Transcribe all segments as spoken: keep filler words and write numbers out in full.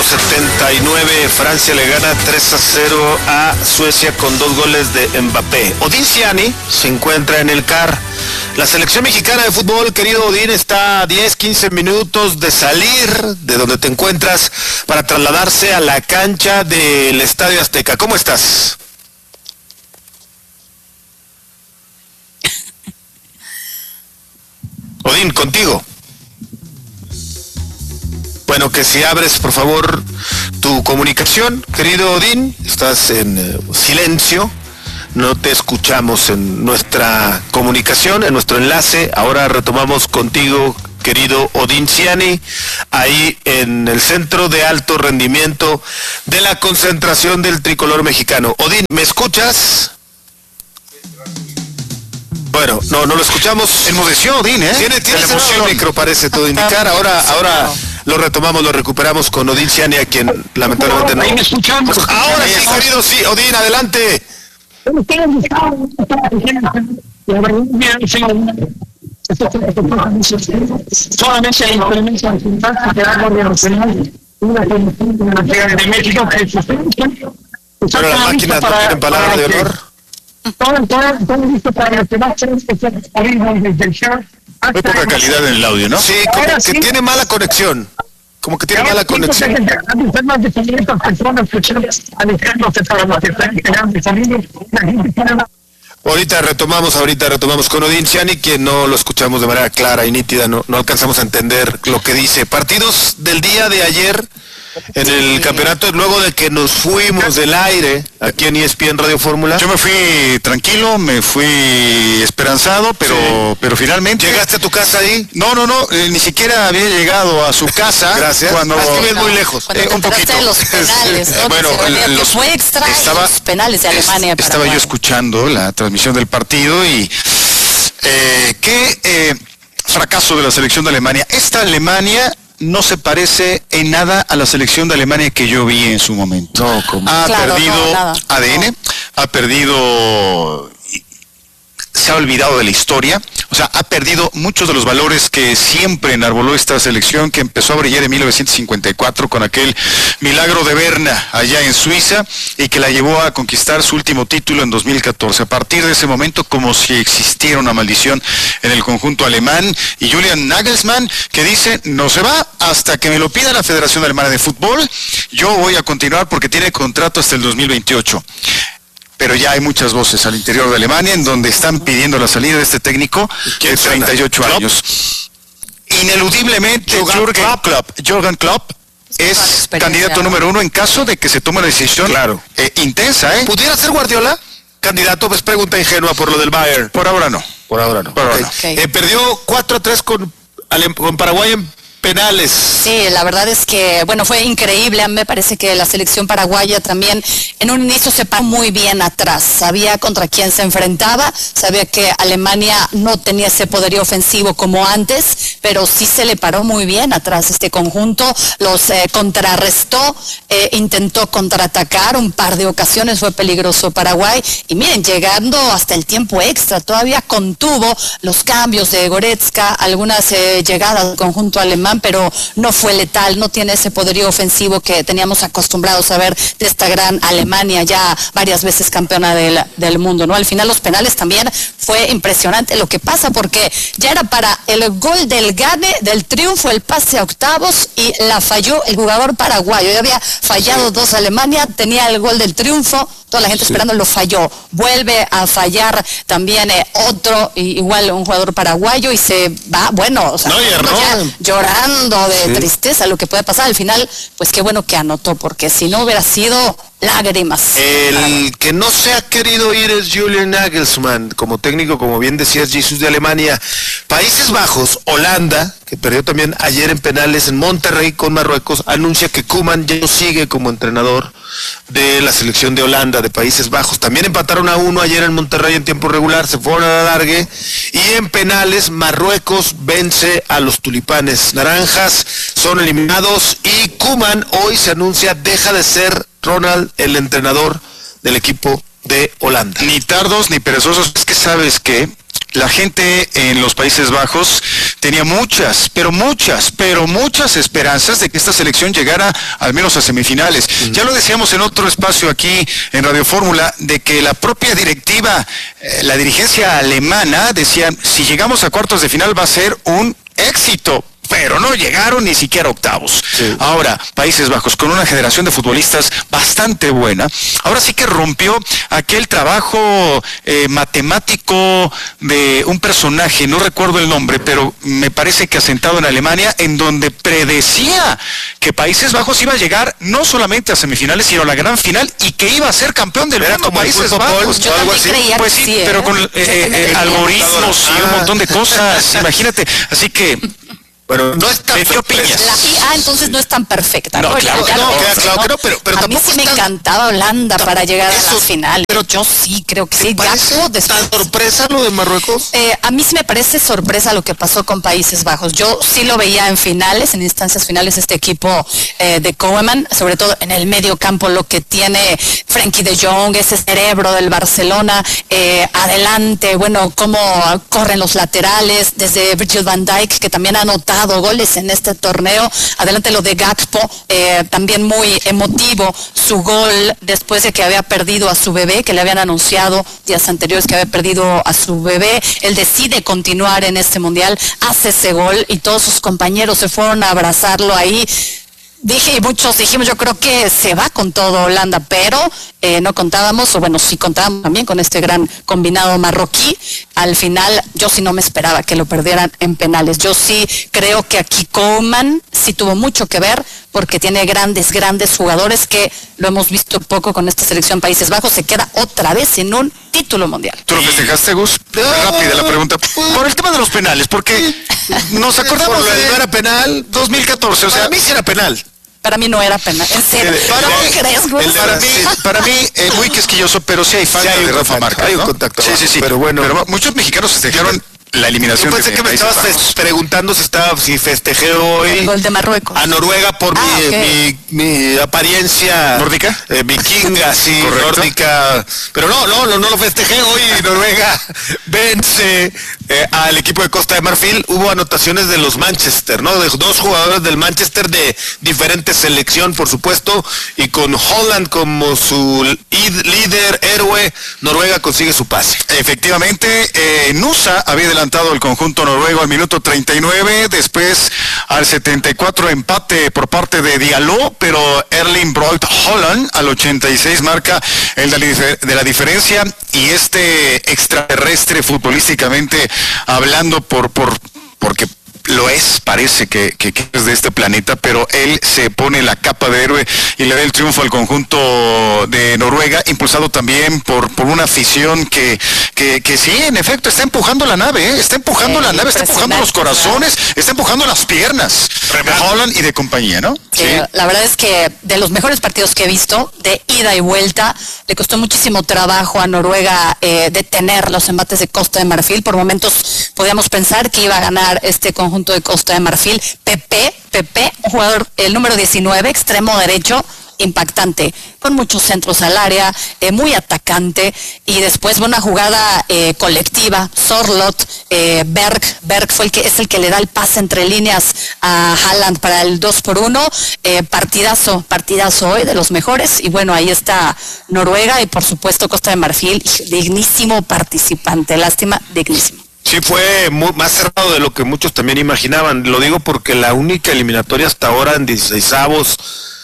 setenta y nueve, Francia le gana tres a cero a Suecia con dos goles de Mbappé. Odín Ciani se encuentra en el C A R. La selección mexicana de fútbol, querido Odín, está a diez, quince minutos de salir de donde te encuentras para trasladarse a la cancha del Estadio Azteca. ¿Cómo estás? Odín, contigo. Bueno, que si abres, por favor, tu comunicación, querido Odín. Estás en eh, silencio. No te escuchamos en nuestra comunicación, en nuestro enlace. Ahora retomamos contigo, querido Odín Ciani, ahí en el centro de alto rendimiento de la concentración del tricolor mexicano. Odín, ¿me escuchas? Bueno, no, no lo escuchamos. Enmudeció, Odín, ¿eh? Tiene, tiene el micro, parece todo indicar. Ahora, ahora lo retomamos, lo recuperamos con Odín Ciani, a quien lamentablemente no. Ahí me escuchamos. Ahora sí, querido, sí, Odín, adelante. Solamente la implementación de la nacional, una de México que es pero las máquinas no tienen palabra de honor. Todo, todo, todo listo para que va a ser desde el show. Muy poca calidad en el audio, ¿no? Sí, como que sí tiene mala conexión. Como que tiene mala conexión. Ahorita retomamos, ahorita retomamos con Odín Ciani, quien no lo escuchamos de manera clara y nítida, no, no alcanzamos a entender lo que dice. Partidos del día de ayer en el campeonato, luego de que nos fuimos del aire aquí en E S P N Radio Fórmula. Yo me fui tranquilo, me fui esperanzado, pero sí. pero finalmente... ¿Llegaste a tu casa ahí? No, no, no, eh, ni siquiera había llegado a su casa. Gracias. Cuando... Aquí ves muy lejos. Eh, un poquito. Los penales, ¿no? Bueno, los, fue extra estaba, los penales de Alemania. Es, estaba yo escuchando la transmisión del partido y eh, qué eh, fracaso de la selección de Alemania. Esta Alemania no se parece en nada a la selección de Alemania que yo vi en su momento. No, ¿cómo? Ha claro, perdido no, A D N, no. ha perdido... se ha olvidado de la historia, o sea, ha perdido muchos de los valores que siempre enarboló esta selección, que empezó a brillar en mil novecientos cincuenta y cuatro con aquel milagro de Berna allá en Suiza y que la llevó a conquistar su último título en dos mil catorce. A partir de ese momento, como si existiera una maldición en el conjunto alemán, y Julian Nagelsmann, que dice, no se va hasta que me lo pida la Federación Alemana de Fútbol, yo voy a continuar porque tiene contrato hasta el dos mil veintiocho. Pero ya hay muchas voces al interior de Alemania en donde están pidiendo la salida de este técnico de treinta y ocho años. Ineludiblemente, Jürgen Klopp, Jürgen Klopp es candidato número uno en caso de que se tome una decisión claro. eh, intensa. ¿eh? ¿Pudiera ser Guardiola candidato? Pues pregunta ingenua por lo del Bayern. Por ahora no. Por ahora no. Por ahora okay. no. Okay. Eh, perdió cuatro a tres con, con Paraguay en penales. Sí, la verdad es que, bueno, fue increíble. Me parece que la selección paraguaya también en un inicio se paró muy bien atrás. Sabía contra quién se enfrentaba, sabía que Alemania no tenía ese poderío ofensivo como antes, pero sí se le paró muy bien atrás este conjunto, los eh, contrarrestó, eh, intentó contraatacar un par de ocasiones, fue peligroso Paraguay, y miren, llegando hasta el tiempo extra, todavía contuvo los cambios de Goretzka, algunas eh, llegadas al conjunto alemán, pero no fue letal, no tiene ese poderío ofensivo que teníamos acostumbrados a ver de esta gran Alemania, ya varias veces campeona del, del mundo, ¿no? Al final los penales también fue impresionante lo que pasa, porque ya era para el gol del gane, del triunfo, el pase a octavos, y la falló el jugador paraguayo. Ya había fallado sí. dos Alemania, tenía el gol del triunfo, toda la gente sí. esperando, lo falló. Vuelve a fallar también eh, otro, igual un jugador paraguayo, y se va, bueno, o sea, no, ya, no. llorando de sí. tristeza lo que puede pasar. Al final, pues qué bueno que anotó, porque si no hubiera sido lágrimas. El que no se ha querido ir es Julian Nagelsmann, como técnico, como bien decías, Jesús, de Alemania. Países Bajos, Holanda, que perdió también ayer en penales en Monterrey con Marruecos, anuncia que Koeman ya no sigue como entrenador de la selección de Holanda, de Países Bajos. También empataron a uno ayer en Monterrey en tiempo regular, se fueron a la largue, y en penales Marruecos vence a los tulipanes naranjas, son eliminados, y Koeman hoy se anuncia deja de ser Ronald el entrenador del equipo de Holanda. Ni tardos ni perezosos, es que sabes que la gente en los Países Bajos tenía muchas, pero muchas, pero muchas esperanzas de que esta selección llegara al menos a semifinales. Mm. Ya lo decíamos en otro espacio aquí en Radio Fórmula, de que la propia directiva, eh, la dirigencia alemana, decían, si llegamos a cuartos de final va a ser un éxito. Pero no llegaron ni siquiera a octavos. Sí. Ahora, Países Bajos, con una generación de futbolistas bastante buena, ahora sí que rompió aquel trabajo eh, matemático de un personaje, no recuerdo el nombre, pero me parece que asentado en Alemania, en donde predecía que Países Bajos iba a llegar no solamente a semifinales, sino a la gran final, y que iba a ser campeón del mundo. Países Bajos. Yo algo así. Pues sí, sí, pero con eh, eh, algoritmos y un montón de cosas, imagínate. Así que... Pero no es tan perfecta. Ah, entonces no es tan perfecta. No, no claro que no, queda claro que no, pero, pero a tampoco mí sí me tan... encantaba Holanda para llegar eso, a la final. Pero yo sí creo que sí. Gakpo, ¿tan sorpresa lo de Marruecos? Eh, a mí sí me parece sorpresa lo que pasó con Países Bajos. Yo sí lo veía en finales, en instancias finales, este equipo eh, de Koeman, sobre todo en el medio campo, lo que tiene Frenkie de Jong, ese cerebro del Barcelona, eh, adelante, bueno, cómo corren los laterales, desde Virgil van Dijk, que también ha anotado goles en este torneo, adelante lo de Gakpo, eh, también muy emotivo su gol después de que había perdido a su bebé, que le habían anunciado días anteriores que había perdido a su bebé. Él decide continuar en este mundial, hace ese gol y todos sus compañeros se fueron a abrazarlo ahí. Dije, y muchos dijimos, yo creo que se va con todo Holanda, pero eh, no contábamos, o bueno, sí contábamos también con este gran combinado marroquí. Al final, yo sí no me esperaba que lo perdieran en penales. Yo sí creo que aquí Koeman sí tuvo mucho que ver, porque tiene grandes, grandes jugadores que lo hemos visto poco con esta selección Países Bajos. Se queda otra vez en un título mundial. ¿Tú lo festejaste, Gus? Rápida la pregunta. Por el tema de los penales, porque nos acordamos de... ¿No era penal? dos mil catorce, o sea... Para mí sí era penal. Para mí no era penal, en serio. Para ¿Cómo mí, crees, güey? Para mí, para mí eh, muy quisquilloso, pero sí hay falta sí hay de Rafa Márquez, hay un ¿no? contacto sí, sí, sí. Pero bueno, pero muchos mexicanos festejaron la eliminación. Yo pensé de que me Países estabas Bajos. preguntando si estaba si festejé hoy El gol de Marruecos. a Noruega por Ah, mi, okay. mi, mi apariencia nórdica, eh, vikinga, sí, ¿correcto? Nórdica, pero no, no, no, no lo festejé hoy. Noruega vence eh, al equipo de Costa de Marfil. Hubo anotaciones de los Manchester, ¿no? De dos jugadores del Manchester de diferente selección, por supuesto, y con Holland como su líder, héroe, Noruega consigue su pase. Efectivamente, eh, Nusa había adelantado el conjunto noruego al minuto treinta y nueve, después al setenta y cuatro empate por parte de Diallo, pero Erling Braut Haaland al ochenta y seis marca el de la, difer de la diferencia, y este extraterrestre futbolísticamente hablando, por por porque lo es, parece que, que, que es de este planeta, pero él se pone la capa de héroe y le da el triunfo al conjunto de Noruega, impulsado también por, por una afición que, que, que sí, en efecto, está empujando la nave, ¿eh? está empujando sí, la nave, está empujando los corazones, está empujando las piernas de Holland y de compañía, ¿no? Sí, sí. La verdad es que de los mejores partidos que he visto, de ida y vuelta, le costó muchísimo trabajo a Noruega eh, detener los embates de Costa de Marfil. Por momentos podíamos pensar que iba a ganar este conjunto de Costa de Marfil. Pepe, Pepe, un jugador, el número diecinueve, extremo derecho, impactante, con muchos centros al área, eh, muy atacante, y después una jugada eh, colectiva, Sorloth, eh, Berg, Berg fue el que es el que le da el pase entre líneas a Haaland para el dos por uno, eh, partidazo, partidazo hoy de los mejores, y bueno, ahí está Noruega y por supuesto Costa de Marfil, dignísimo participante, lástima, dignísimo. Sí, fue muy, más cerrado de lo que muchos también imaginaban. Lo digo porque la única eliminatoria hasta ahora en dieciseisavos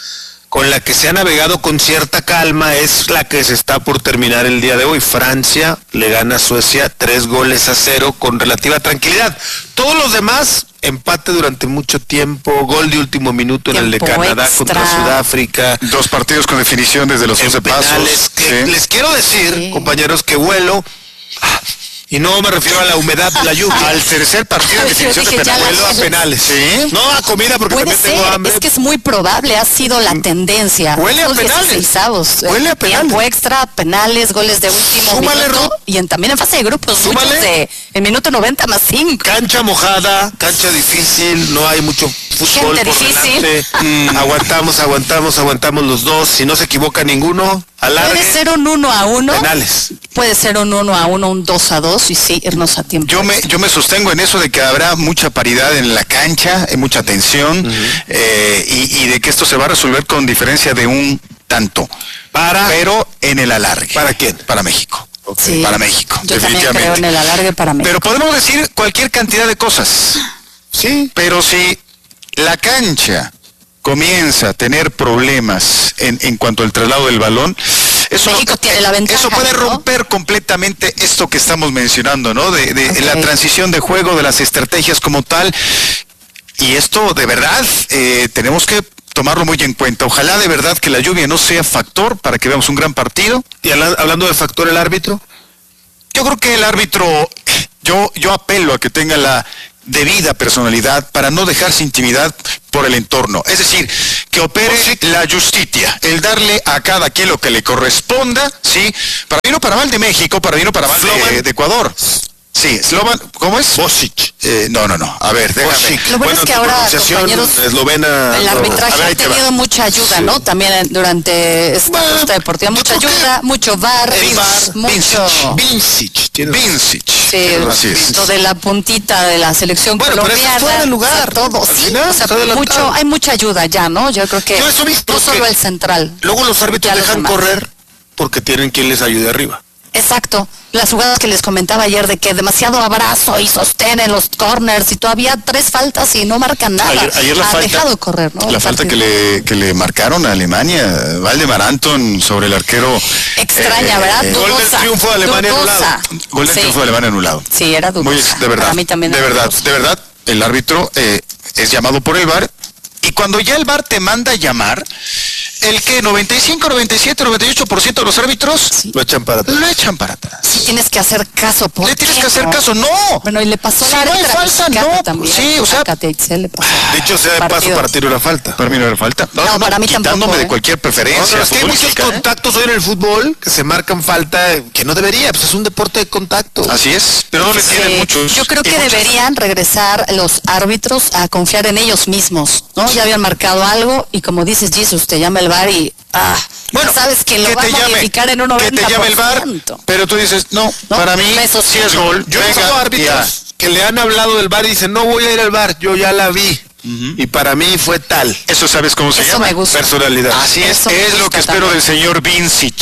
con la que se ha navegado con cierta calma es la que se está por terminar el día de hoy. Francia le gana a Suecia tres goles a cero con relativa tranquilidad. Todos los demás, empate durante mucho tiempo, gol de último minuto en tiempo el de Canadá extra. Contra Sudáfrica. Dos partidos con definición desde los once pasos. Que, sí. Les quiero decir, sí. compañeros, que vuelo... Y no me refiero a la humedad de la lluvia. Al tercer partido de definición de penales. Vuelo a penales. ¿Sí? No a comida porque puede también ser, tengo hambre. Es que es muy probable, ha sido la tendencia. Huele a penales. Huele a penales. Tiempo extra, penales, goles de último Súmale, minuto. Ru. Y en, también en fase de grupos. Súmale. De, en minuto noventa más cinco. Cancha mojada, cancha difícil, no hay mucho fútbol Gente por difícil. delante. Mm, aguantamos, aguantamos, aguantamos los dos. Si no se equivoca ninguno, alargue. Puede ser un uno a uno. Penales. Puede ser un uno a uno, un dos a dos y sí, irnos a tiempo. Yo me, yo me sostengo en eso de que habrá mucha paridad en la cancha, eh, mucha tensión, uh-huh. eh, y, y de que esto se va a resolver con diferencia de un tanto. Para, pero en el alargue. ¿Para quién? Para México. Okay. Sí, para México, yo definitivamente. También creo en el alargue para México. Pero podemos decir cualquier cantidad de cosas. Sí. Pero si la cancha comienza a tener problemas en, en cuanto al traslado del balón, eso, México tiene la ventaja, eso puede ¿no? romper completamente esto que estamos mencionando, ¿no? De, de okay. la transición de juego, de las estrategias como tal. Y esto de verdad eh, tenemos que tomarlo muy en cuenta. Ojalá de verdad que la lluvia no sea factor para que veamos un gran partido. Y hablando de factor, el árbitro. Yo creo que el árbitro, yo, yo apelo a que tenga la debida personalidad para no dejarse intimidar por el entorno. Es decir, que opere sí. la justicia, el darle a cada quien lo que le corresponda, ¿sí? Para bien o para mal de México, para bien o para mal de, de Ecuador. Sí, Slovan, ¿cómo es? Bosic. Eh, no, no, no, a ver, déjame. Bosic. Lo bueno, bueno es que ahora, compañeros, eslovena, el arbitraje ver, ha tenido mucha ayuda, sí. ¿no? También durante esta bueno, justa deportiva, mucha ayuda, mucho V A R, el V A R mucho... Vincic. Vincic. Sí, lo de la puntita de la selección bueno, colombiana. Pero eso lugar. O sea, todo, sí, final, o sea, mucho, hay mucha ayuda ya, ¿no? Yo creo que Yo eso no solo el central. Luego los árbitros dejan correr porque tienen quien les ayude arriba. Exacto, las jugadas que les comentaba ayer de que demasiado abrazo y sostén en los corners y todavía tres faltas y no marcan nada. Ayer, ayer la ha falta, dejado correr, ¿no? La falta que le, que le marcaron a Alemania, Valdemar Anton sobre el arquero. Extraña, eh, ¿verdad? Eh, dudosa, gol del triunfo de Alemania dudosa. anulado. Gol del sí. triunfo de Alemania anulado. Sí, era dudosa. Muy, de verdad, Para mí también de verdad, dudosa. de verdad, el árbitro eh, es llamado por el V A R y cuando ya el V A R te manda a llamar, el que noventa y cinco, noventa y siete, noventa y ocho por ciento de los árbitros sí. lo echan para atrás. Lo echan para atrás. Sí, tienes que hacer caso. ¿Por Le tienes qué, que hacer no? caso, no. Bueno, y le pasó si la no hay falta, no. también. Sí, o sea. Le pasó. Dicho sea de paso, para ti no era falta. Para mí no era falta. No, no, no para mí quitándome tampoco, de ¿eh? cualquier preferencia. No, es que hay muchos contactos ¿eh? hoy en el fútbol que se marcan falta que no debería, pues es un deporte de contacto. Así es, pero no le sí. tienen muchos. Yo creo que muchos. deberían regresar los árbitros a confiar en ellos mismos, ¿no? Ya habían marcado algo y como dices, Jesus, te llama el V A R y ah, bueno, sabes que lo que va a llame, modificar en un noventa por ciento. Que te llame el V A R, pero tú dices, no, no para mí sí es gol. Yo he visto árbitros que le han hablado del V A R y dicen, no voy a ir al V A R, yo ya la vi. Uh-huh. Y para mí fue tal. Eso sabes cómo se Eso llama. Me gusta. Personalidad. Así es, Eso es lo que espero también. del señor Vincic.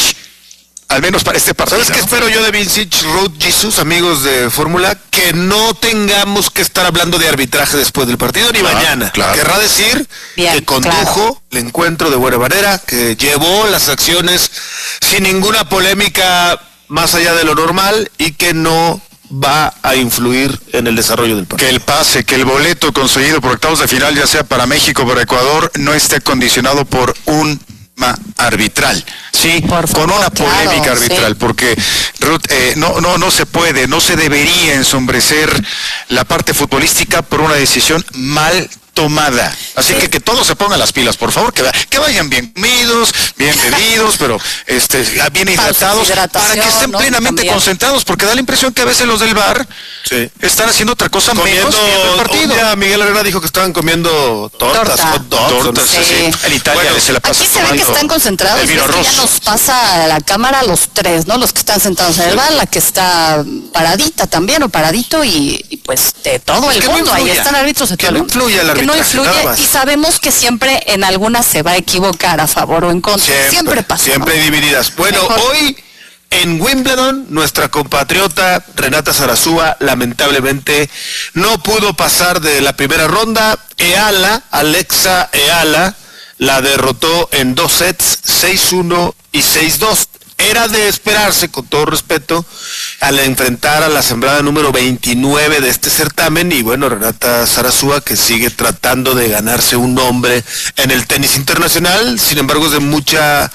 Al menos para este partido. ¿Sabes qué espero yo de Vincic, Road Jesus, amigos de Fórmula? Que no tengamos que estar hablando de arbitraje después del partido ni claro, mañana. Claro. Querrá decir Bien, que condujo claro. el encuentro de buena manera, que llevó las acciones sin ninguna polémica más allá de lo normal y que no va a influir en el desarrollo del partido. Que el pase, que el boleto conseguido por octavos de final, ya sea para México o para Ecuador, no esté condicionado por un arbitral, sí, favor, con una polémica claro, arbitral, sí. porque Ruth, eh, no, no, no se puede, no se debería ensombrecer la parte futbolística por una decisión mal tomada. Así sí. que que todos se pongan las pilas, por favor, que, que vayan bien comidos, bien bebidos, pero este, bien hidratados, para que estén ¿no? plenamente También. concentrados, porque da la impresión que a veces los del V A R sí. están haciendo otra cosa comiendo, menos viendo el partido. Ya Miguel Herrera dijo que estaban comiendo tortas, Torta. hot dogs, tortas, sí. sí. En Italia bueno, se la pasa aquí se ve que están concentrados, el es que ya nos pasa a la cámara a los tres, ¿no? Los que están sentados en el bar, la que está paradita también o paradito y, y pues de todo pues el mundo, no ahí están árbitros de que todo no influye el que no influye y sabemos que siempre en algunas se va a equivocar a favor o en contra, siempre, siempre pasa. Siempre ¿no? divididas. Bueno, Mejor. hoy en Wimbledon, nuestra compatriota Renata Zarazúa lamentablemente no pudo pasar de la primera ronda. Eala, Alexa Eala, la derrotó en dos sets, seis uno y seis dos. Era de esperarse, con todo respeto, al enfrentar a la sembrada número veintinueve de este certamen, y bueno, Renata Zarazúa, que sigue tratando de ganarse un nombre en el tenis internacional, sin embargo es de mucha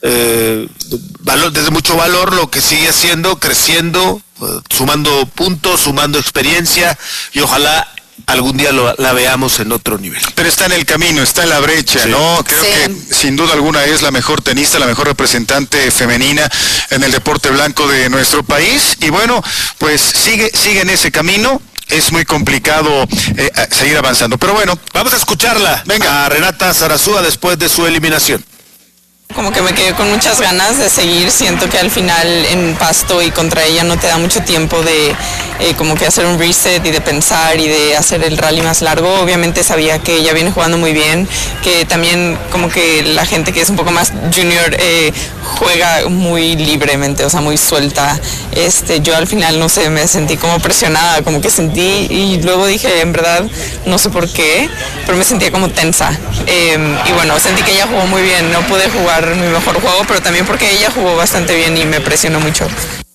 eh, valor, desde mucho valor lo que sigue haciendo, creciendo, eh, sumando puntos, sumando experiencia, y ojalá algún día lo, la veamos en otro nivel. Pero está en el camino, está en la brecha, sí. ¿no? Creo sí. que sin duda alguna es la mejor tenista, la mejor representante femenina en el deporte blanco de nuestro país. Y bueno, pues sigue, sigue en ese camino. es muy complicado eh, seguir avanzando. Pero bueno, vamos a escucharla. Venga, a Renata Zarazúa después de su eliminación. Como que me quedé con muchas ganas de seguir, siento que al final en Pasto y contra ella no te da mucho tiempo de eh, como que hacer un reset y de pensar y de hacer el rally más largo. Obviamente sabía que ella viene jugando muy bien, que también como que la gente que es un poco más junior eh, juega muy libremente, o sea, muy suelta. Este, yo al final, no sé, me sentí como presionada, como que sentí, y luego dije, en verdad, no sé por qué, pero me sentía como tensa. Eh, y bueno, sentí que ella jugó muy bien, no pude jugar mi mejor juego, pero también porque ella jugó bastante bien y me presionó mucho.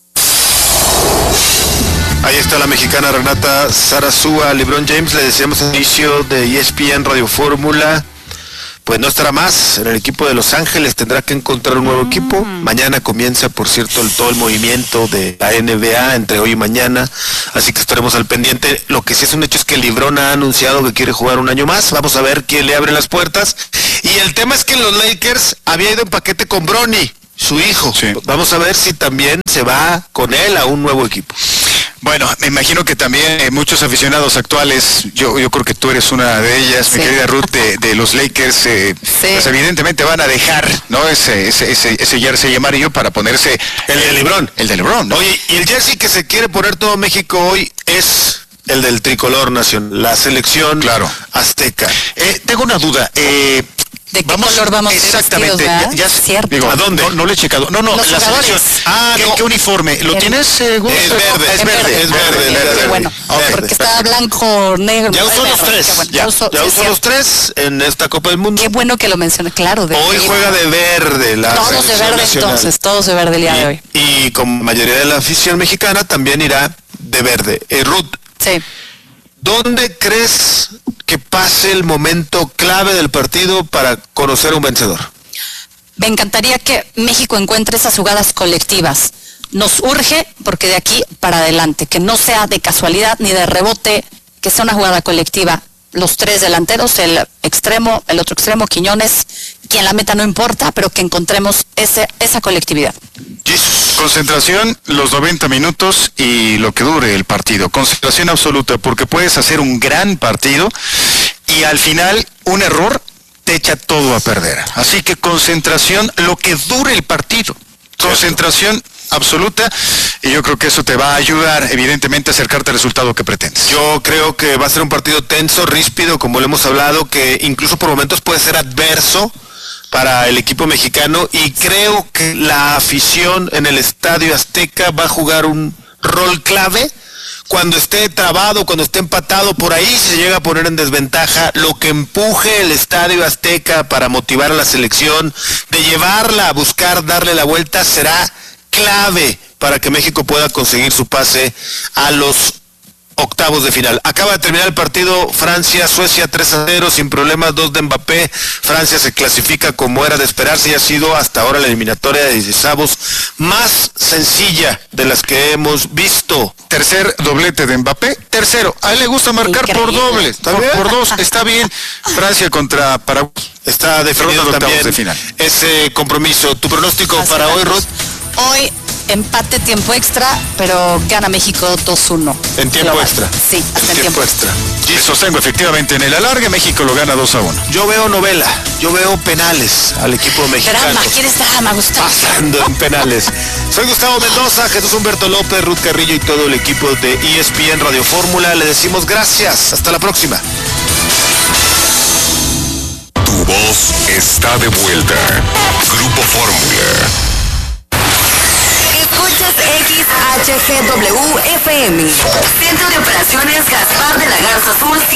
Ahí está la mexicana Renata Zarazúa. LeBron James, le decíamos al inicio de E S P N Radio Fórmula, pues no estará más en el equipo de Los Ángeles, tendrá que encontrar un nuevo equipo. Mañana comienza, por cierto, el, todo el movimiento de la N B A entre hoy y mañana, así que estaremos al pendiente. Lo que sí es un hecho es que LeBron ha anunciado que quiere jugar un año más. Vamos a ver quién le abre las puertas. Y el tema es que los Lakers había ido en paquete con Bronny, su hijo. Sí. Vamos a ver si también se va con él a un nuevo equipo. Bueno, me imagino que también eh, muchos aficionados actuales, yo yo creo que tú eres una de ellas, sí. Mi querida Ruth, de, de los Lakers, eh, sí. Pues evidentemente van a dejar, ¿no? Ese ese ese, ese jersey amarillo para ponerse el de LeBron. El de LeBron, ¿no? Oye, y el jersey que se quiere poner todo México hoy es el del tricolor nacional, la selección claro. azteca. Eh, tengo una duda, eh... ¿De qué vamos, color vamos exactamente, a ir ya, ya cierto. Digo, ¿a dónde? No, no le he checado. No, no, Los la jugadores. selección. Ah, ¿Qué, no. ¿qué uniforme? ¿Lo el, tienes? Eh, es, verde, es verde, es verde, es verde, es verde. Bueno, verde. porque está blanco, negro. Ya usó los tres. Bueno, ya, ya usó, ya usó los tres en esta Copa del Mundo. Qué bueno que lo mencioné, claro. De hoy juega de verde la Todos de verde nacional. Entonces, todos de verde el día y, de hoy. Y como mayoría de la afición mexicana también irá de verde. Eh, Ruth. Sí. ¿Dónde crees que pase el momento clave del partido para conocer a un vencedor? Me encantaría que México encuentre esas jugadas colectivas. Nos urge porque de aquí para adelante, que no sea de casualidad ni de rebote, que sea una jugada colectiva. Los tres delanteros, el extremo, el otro extremo, Quiñones, quien la meta no importa, pero que encontremos ese, esa colectividad. Concentración los noventa minutos y lo que dure el partido. Concentración absoluta, porque puedes hacer un gran partido y al final un error te echa todo a perder. Así que concentración lo que dure el partido. Concentración absoluta, y yo creo que eso te va a ayudar evidentemente a acercarte al resultado que pretendes. Yo creo que va a ser un partido tenso, ríspido, como lo hemos hablado, que incluso por momentos puede ser adverso para el equipo mexicano, y creo que la afición en el Estadio Azteca va a jugar un rol clave cuando esté trabado, cuando esté empatado. Por ahí se llega a poner en desventaja. Lo que empuje el Estadio Azteca para motivar a la selección, de llevarla a buscar darle la vuelta, será clave para que México pueda conseguir su pase a los octavos de final. Acaba de terminar el partido Francia-Suecia tres a cero, sin problemas, dos de Mbappé. Francia se clasifica como era de esperarse y ha sido hasta ahora la eliminatoria de dieciseisavos más sencilla de las que hemos visto. Tercer doblete de Mbappé, tercero. A él le gusta marcar Increíble. por doble, por, por dos, está bien. Francia contra Paraguay. Está definido también de final. Ese compromiso. ¿Tu pronóstico Así para hoy, Ruth? Hoy empate, tiempo extra, pero gana México dos uno. ¿En tiempo global. extra? Sí, hasta en tiempo, tiempo extra. Y sostengo, efectivamente, en el alargue México lo gana dos a uno. Yo veo novela, yo veo penales al equipo mexicano. Drama, ¿quieres drama, Gustavo? Pasando en penales. Soy Gustavo Mendoza, Jesús Humberto López, Ruth Carrillo y todo el equipo de E S P N Radio Fórmula. Le decimos gracias. Hasta la próxima. Tu voz está de vuelta. Grupo Fórmula. Escuchas X H G W F M. Centro de Operaciones Gaspar de la Garza Azul.